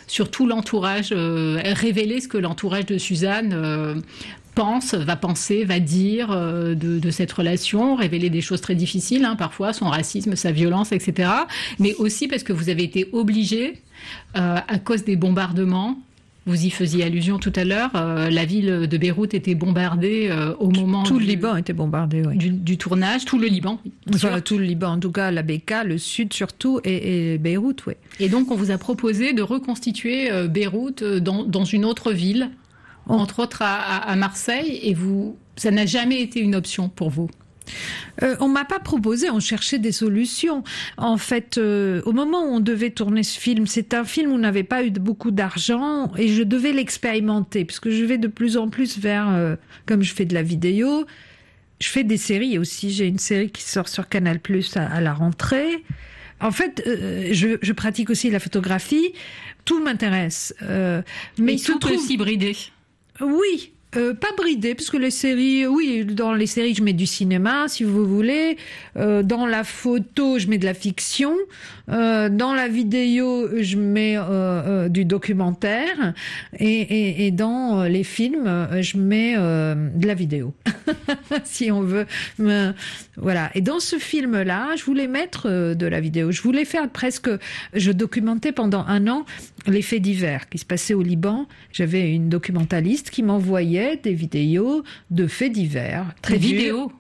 sur tout l'entourage, révéler ce que l'entourage de Suzanne va penser, va dire de cette relation, révéler des choses très difficiles, parfois, son racisme, sa violence, etc. Mais aussi parce que vous avez été obligé, à cause des bombardements, vous y faisiez allusion tout à l'heure, la ville de Beyrouth était bombardée au moment... Tout le Liban était bombardé, oui. Du tournage, tout le Liban. Enfin, tout le Liban, en tout cas, la Bekaa, le sud surtout, et Beyrouth, oui. Et donc, on vous a proposé de reconstituer Beyrouth dans une autre ville, entre autres à Marseille, et ça n'a jamais été une option pour vous. On m'a pas proposé, on cherchait des solutions. En fait, au moment où on devait tourner ce film, c'est un film où on n'avait pas eu beaucoup d'argent et je devais l'expérimenter, puisque je vais de plus en plus vers, comme je fais de la vidéo, je fais des séries aussi. J'ai une série qui sort sur Canal+ à la rentrée. En fait, je pratique aussi la photographie. Tout m'intéresse. Mais il sont aussi bridés. Oui, pas bridé, parce que les séries, oui, dans les séries, je mets du cinéma, si vous voulez. Dans la photo, je mets de la fiction. Dans la vidéo, je mets du documentaire. Et dans les films, je mets de la vidéo, si on veut. Voilà. Et dans ce film-là, je voulais mettre de la vidéo. Je voulais faire je documentais pendant 1 an les faits divers qui se passaient au Liban. J'avais une documentaliste qui m'envoyait des vidéos de faits divers. Des vidéos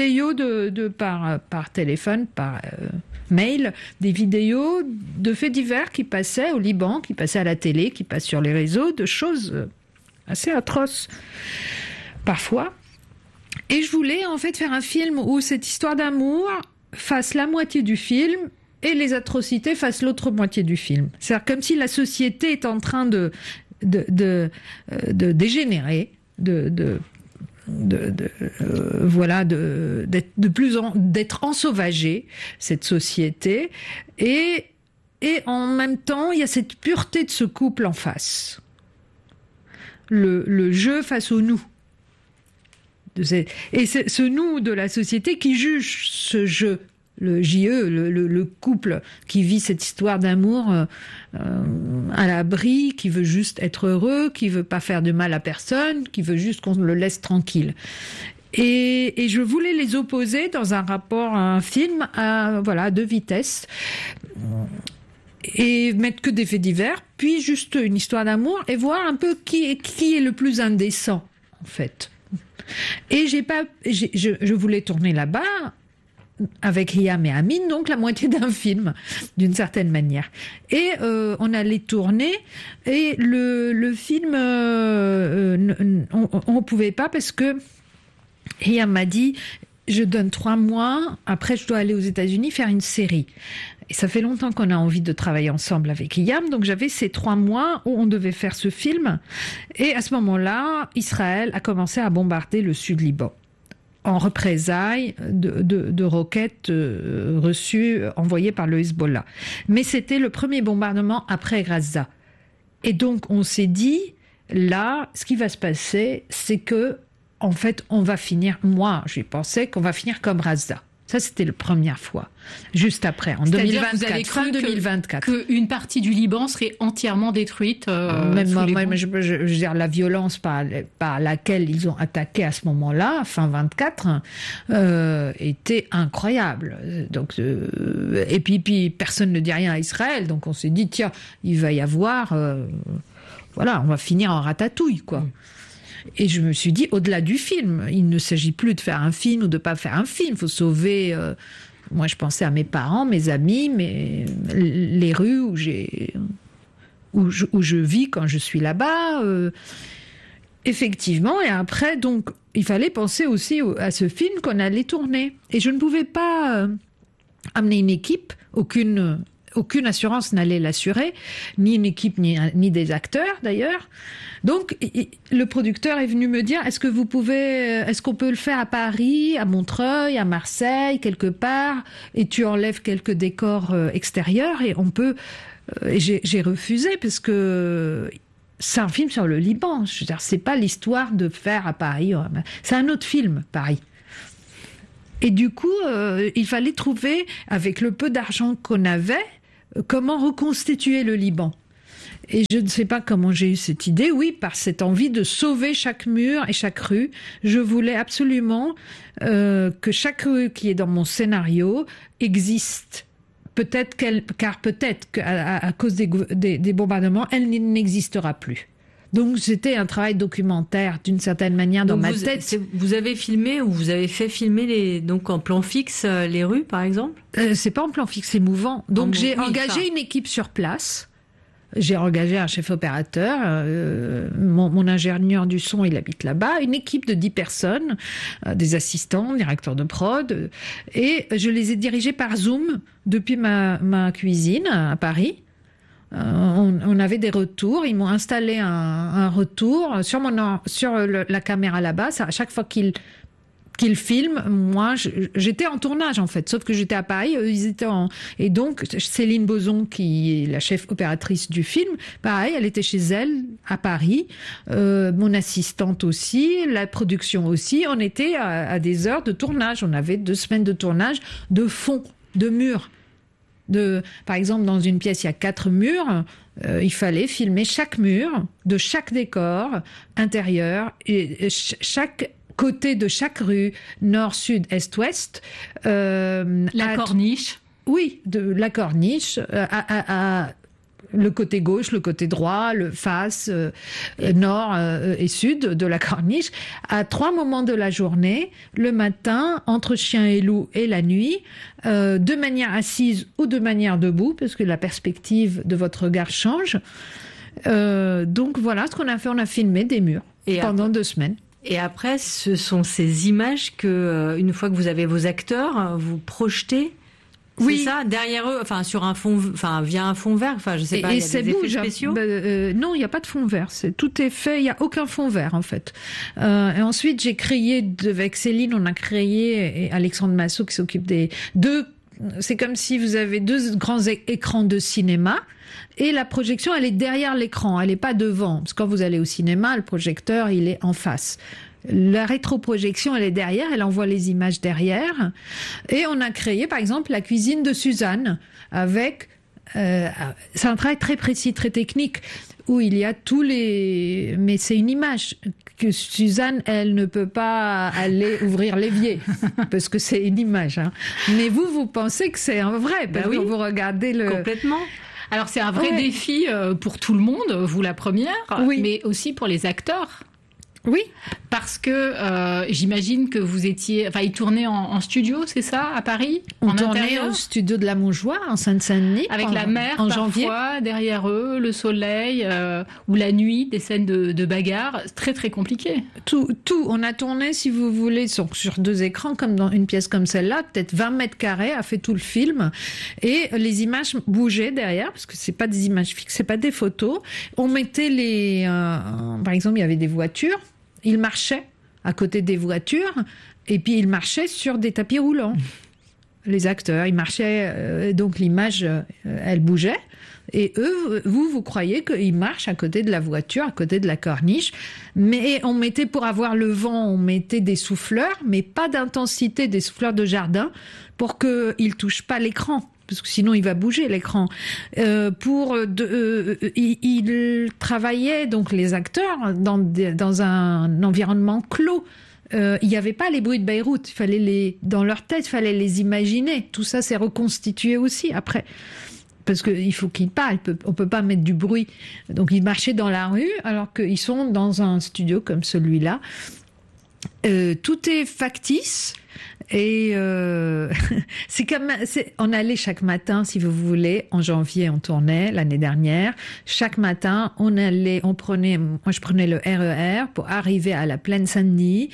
par téléphone, par mail, des vidéos de faits divers qui passaient au Liban, qui passaient à la télé, qui passent sur les réseaux, de choses assez atroces parfois. Et je voulais en fait faire un film où cette histoire d'amour fasse la moitié du film et les atrocités fassent l'autre moitié du film. C'est-à-dire comme si la société est en train de dégénérer, d'être ensauvagée, cette société, et en même temps il y a cette pureté de ce couple en face, le je face au nous, et c'est ce nous de la société qui juge ce je, le JE, le couple qui vit cette histoire d'amour à l'abri, qui veut juste être heureux, qui veut pas faire de mal à personne, qui veut juste qu'on le laisse tranquille. Et je voulais les opposer dans un rapport à un film à 2 vitesses, et mettre que des faits divers, puis juste une histoire d'amour, et voir un peu qui est le plus indécent, en fait. Et je voulais tourner là-bas avec Hiam et Amine, donc la moitié d'un film, d'une certaine manière. Et on allait tourner, et le film, on pouvait pas, parce que Hiam m'a dit, je donne 3 mois, après je dois aller aux États-Unis faire une série. Et ça fait longtemps qu'on a envie de travailler ensemble avec Hiam, donc j'avais ces 3 mois où on devait faire ce film. Et à ce moment-là, Israël a commencé à bombarder le sud Liban, en représailles de roquettes reçues, envoyées par le Hezbollah. Mais c'était le premier bombardement après Gaza. Et donc on s'est dit, là, ce qui va se passer, c'est que, en fait, on va finir, moi, j'ai pensé qu'on va finir comme Gaza. Ça, c'était la première fois. Juste après, en 2024, fin 2024. Qu'une partie du Liban serait entièrement détruite. Je veux dire, la violence par laquelle ils ont attaqué à ce moment-là, fin 24, était incroyable. Donc, et puis, personne ne dit rien à Israël. Donc, on s'est dit, tiens, il va y avoir... on va finir en ratatouille, quoi. Et je me suis dit, au-delà du film, il ne s'agit plus de faire un film ou de pas faire un film. Il faut sauver... moi, je pensais à mes parents, mes amis, les rues où je vis quand je suis là-bas. Effectivement. Et après, donc, il fallait penser aussi à ce film qu'on allait tourner. Et je ne pouvais pas amener une équipe, aucune assurance n'allait l'assurer, ni une équipe, ni des acteurs d'ailleurs. Donc, le producteur est venu me dire, est-ce qu'on peut le faire à Paris, à Montreuil, à Marseille, quelque part, et tu enlèves quelques décors extérieurs, et on peut... j'ai refusé, parce que c'est un film sur le Liban. Je veux dire, c'est pas l'histoire de faire à Paris. C'est un autre film, Paris. Et du coup, il fallait trouver, avec le peu d'argent qu'on avait, comment reconstituer le Liban. Et je ne sais pas comment j'ai eu cette idée. Oui, par cette envie de sauver chaque mur et chaque rue. Je voulais absolument que chaque rue qui est dans mon scénario existe. Car peut-être qu'à cause des bombardements, elle n'existera plus. Donc c'était un travail documentaire d'une certaine manière dans ma tête. Vous avez filmé ou vous avez fait filmer donc en plan fixe les rues par exemple? C'est pas en plan fixe, c'est mouvant. Donc j'ai engagé une équipe sur place. J'ai engagé un chef opérateur, mon ingénieur du son, il habite là-bas, une équipe de 10 personnes, des assistants, directeurs de prod, et je les ai dirigés par Zoom depuis ma cuisine à Paris. On avait des retours, ils m'ont installé un retour sur la caméra là-bas. À chaque fois qu'ils filment, moi j'étais en tournage en fait, sauf que j'étais à Paris, eux ils étaient et donc Céline Boson qui est la chef opératrice du film, pareil, elle était chez elle à Paris, mon assistante aussi, la production aussi, on était à des heures de tournage, on avait 2 semaines de tournage de fond, de murs. Par exemple, dans une pièce, il y a 4 murs. Il fallait filmer chaque mur de chaque décor intérieur et chaque côté de chaque rue, nord, sud, est, ouest. La corniche. Oui, de la corniche à le côté gauche, le côté droit, le face, nord et sud de la corniche, à 3 moments de la journée, le matin, entre chien et loup et la nuit, de manière assise ou de manière debout, parce que la perspective de votre regard change. Donc voilà ce qu'on a fait, on a filmé des murs pendant 2 semaines. Et après, ce sont ces images que, une fois que vous avez vos acteurs, vous projetez. Oui. C'est ça, derrière eux, sur un fond, via un fond vert, je sais pas, il y a des effets spéciaux. Non, il n'y a pas de fond vert. Tout est fait, il n'y a aucun fond vert, en fait. Et ensuite, j'ai créé, avec Céline, on a créé, et Alexandre Massot qui s'occupe des 2, c'est comme si vous avez 2 grands écrans de cinéma, et la projection, elle est derrière l'écran, elle n'est pas devant. Parce que quand vous allez au cinéma, le projecteur, il est en face. La rétroprojection, elle est derrière, elle envoie les images derrière. Et on a créé, par exemple, la cuisine de Suzanne avec... c'est un travail très précis, très technique, où il y a tous les... Mais c'est une image que Suzanne, elle ne peut pas aller ouvrir l'évier, parce que c'est une image. Hein. Mais vous pensez que c'est un vrai, parce que vous regardez le... Complètement. Alors c'est un vrai défi pour tout le monde, vous la première, mais aussi pour les acteurs. Oui. Parce que j'imagine que vous étiez... Ils tournaient en studio, c'est ça, à Paris? On tournait au studio de la Montjoie, en Seine-Saint-Denis. Avec la mer, en parfois, janvier. Derrière eux, le soleil, ou la nuit, des scènes de bagarre. C'est très, très compliqué. Tout. On a tourné, si vous voulez, sur 2 écrans, comme dans une pièce comme celle-là, peut-être 20 mètres carrés, a fait tout le film. Et les images bougeaient derrière, parce que c'est pas des images fixes, c'est pas des photos. On mettait par exemple, il y avait des voitures. Ils marchaient à côté des voitures et puis ils marchaient sur des tapis roulants. Les acteurs, ils marchaient, donc l'image, elle bougeait. Et eux, vous croyez qu'ils marchent à côté de la voiture, à côté de la corniche. Mais on mettait, pour avoir le vent, on mettait des souffleurs, mais pas d'intensité, des souffleurs de jardin, pour qu'ils ne touchent pas l'écran. Parce que sinon il va bouger l'écran. Ils travaillaient, donc les acteurs, dans un environnement clos. Il n'y avait pas les bruits de Beyrouth. Dans leur tête, il fallait les imaginer. Tout ça s'est reconstitué aussi après. Parce qu'il faut qu'ils parlent, on peut pas mettre du bruit. Donc ils marchaient dans la rue alors qu'ils sont dans un studio comme celui-là. Tout est factice. Et on allait chaque matin, si vous voulez, en janvier on tournait l'année dernière. Chaque matin moi je prenais le RER pour arriver à la plaine Saint-Denis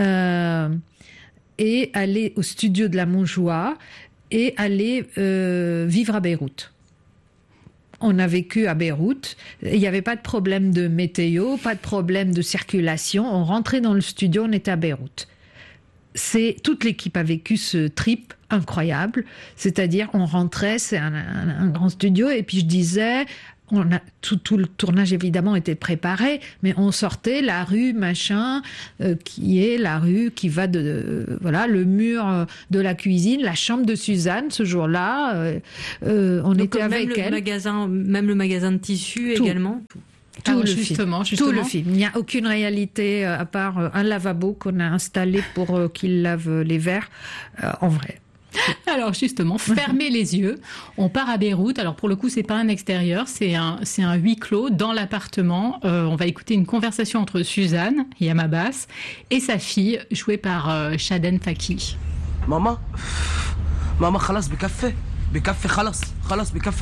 et aller au studio de la Montjoie et aller vivre à Beyrouth. On a vécu à Beyrouth. Il n'y avait pas de problème de météo, pas de problème de circulation. On rentrait dans le studio, on était à Beyrouth. Toute l'équipe a vécu ce trip incroyable. C'est-à-dire, on rentrait, c'est un grand studio, et puis je disais tout le tournage évidemment était préparé, mais on sortait la rue machin, qui est la rue qui va le mur de la cuisine, la chambre de Suzanne ce jour-là. On donc, était avec elle. Même le magasin de tissus également. Tout le film. Il n'y a aucune réalité à part un lavabo qu'on a installé pour qu'il lave les verres en vrai. Alors justement, fermez les yeux. On part à Beyrouth. Alors pour le coup, c'est pas un extérieur, c'est un huis clos dans l'appartement. On va écouter une conversation entre Suzanne, Hiam Abbas, et sa fille, jouée par Shaden Faki. Maman, خلاص بكفي خلاص بكفي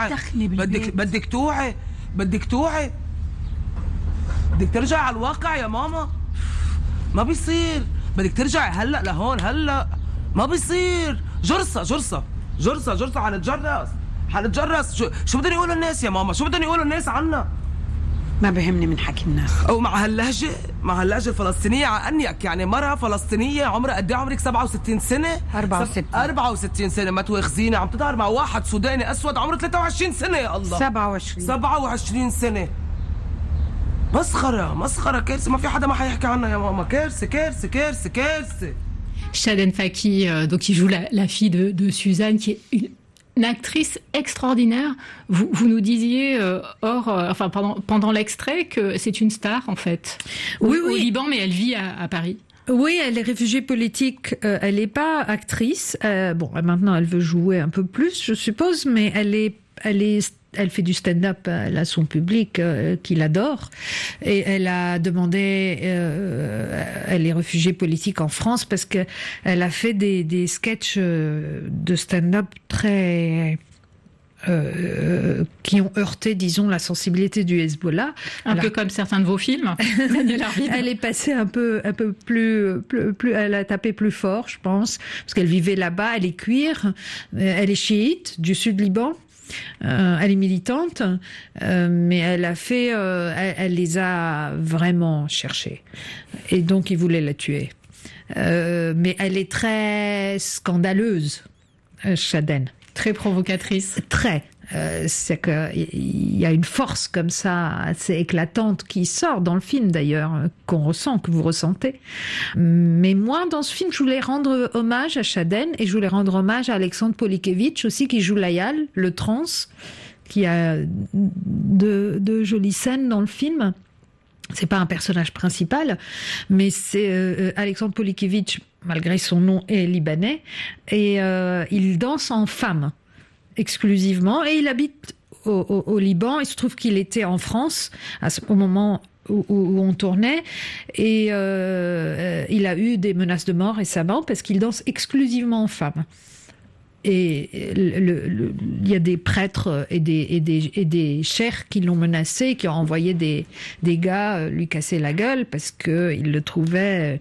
بدك توعي بدك ترجع على الواقع يا ماما ما بيصير بدك ترجع هلا لهون هلا ما بيصير جرصة حنتجرس شو بدهم يقولوا الناس يا ماما شو بدهم يقولوا الناس عنا ما بهمني من حكي الناس او مع هاللهجة الفلسطينية عنك يعني مرة فلسطينية عمرها قد ايه عمرك 67 سنة 64 سنة ما تواخذيني عم تظهر مع واحد سوداني اسود عمره 23 سنة يا الله 27 سنة مسخرة كارثة ما في حدا ما حيحكي عنها يا ماما كارثة Shaden Faki, donc qui joue la fille de Suzanne, qui est une actrice extraordinaire. Vous nous disiez pendant l'extrait que c'est une star en fait. Au Liban, mais elle vit à Paris. Oui, elle est réfugiée politique. Elle n'est pas actrice. Maintenant, elle veut jouer un peu plus, je suppose, mais elle fait du stand-up, elle a son public qui l'adore, et elle a demandé, elle est réfugiée politique en France parce que elle a fait des sketchs de stand-up très qui ont heurté, disons, la sensibilité du Hezbollah. Un peu comme certains de vos films. Elle est passée un peu plus, elle a tapé plus fort, je pense, parce qu'elle vivait là-bas, elle est cuir, elle est chiite du sud Liban. Elle est militante, mais elle les a vraiment cherchés. Et donc, ils voulaient la tuer. Mais elle est très scandaleuse, Shaden. Très provocatrice. Très. C'est qu'il y a une force comme ça assez éclatante qui sort dans le film d'ailleurs, qu'on ressent, que vous ressentez. Mais moi, dans ce film, je voulais rendre hommage à Shaden et je voulais rendre hommage à Alexandre Polikevitch aussi, qui joue Layal, le trans, qui a de jolies scènes dans le film. C'est pas un personnage principal, mais c'est Alexandre Polikevitch, malgré son nom, est libanais, et il danse en femme exclusivement, et il habite au Liban. Il se trouve qu'il était en France au moment où on tournait, et il a eu des menaces de mort récemment parce qu'il danse exclusivement en femme. Et il y a des prêtres et des cheikhs qui l'ont menacé, qui ont envoyé des gars lui casser la gueule parce que ils le trouvaient,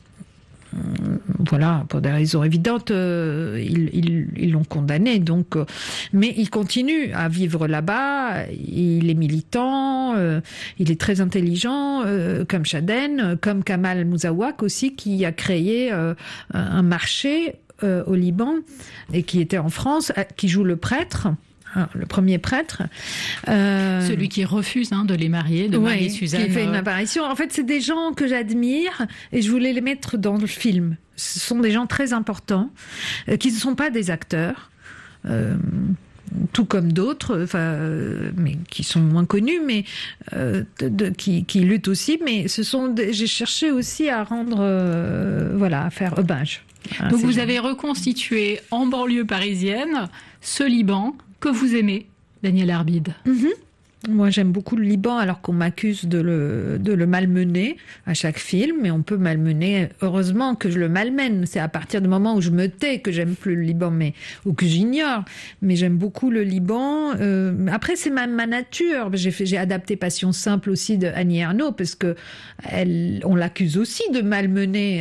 pour des raisons évidentes, ils l'ont condamné. Donc, mais il continue à vivre là-bas. Il est militant, il est très intelligent, comme Shaden, comme Kamal Mouzawak aussi, qui a créé un marché au Liban et qui était en France, qui joue le prêtre, le premier prêtre. Celui qui refuse de les marier, de marier Suzanne. Qui fait une apparition. En fait, c'est des gens que j'admire et je voulais les mettre dans le film. Ce sont des gens très importants, qui ne sont pas des acteurs. Tout comme d'autres, mais qui sont moins connus, mais qui luttent aussi. Mais j'ai cherché aussi à rendre, à faire hommage. Donc vous avez reconstitué en banlieue parisienne ce Liban que vous aimez, Daniel Arbid. Mm-hmm. Moi, j'aime beaucoup le Liban, alors qu'on m'accuse de le malmener à chaque film, mais on peut malmener. Heureusement que je le malmène. C'est à partir du moment où je me tais que j'aime plus le Liban, ou que j'ignore. Mais j'aime beaucoup le Liban. Après, c'est ma nature. J'ai adapté Passion simple aussi de Annie Ernaux, parce que on l'accuse aussi de malmener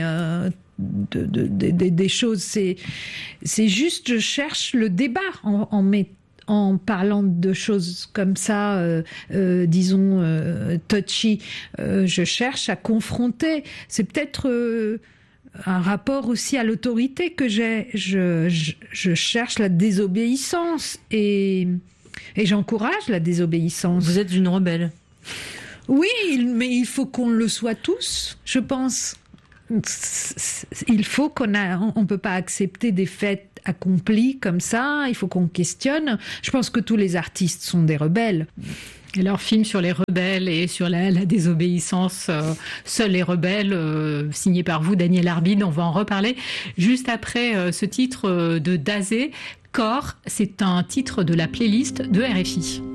des choses. C'est juste, je cherche le débat en parlant de choses comme ça, disons, touchy. Je cherche à confronter. C'est peut-être un rapport aussi à l'autorité que j'ai. Je cherche la désobéissance et Et j'encourage la désobéissance. Vous êtes une rebelle. Oui, mais il faut qu'on le soit tous, je pense. Il faut on peut pas accepter des faits accomplis comme ça, il faut qu'on questionne. Je pense que tous les artistes sont des rebelles. Et leur film sur les rebelles et sur la désobéissance, Seuls les rebelles, signé par vous, Daniel Arbide, on va en reparler juste après ce titre de Dazé. Corps, c'est un titre de la playlist de RFI.